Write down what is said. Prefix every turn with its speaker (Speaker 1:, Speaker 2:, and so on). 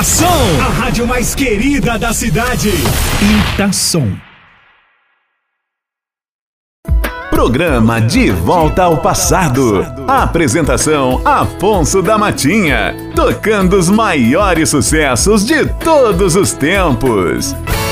Speaker 1: Itação, a rádio mais querida da cidade. Itação.
Speaker 2: Programa De Volta ao Passado. Apresentação Afonso da Matinha, tocando os maiores sucessos de todos os tempos.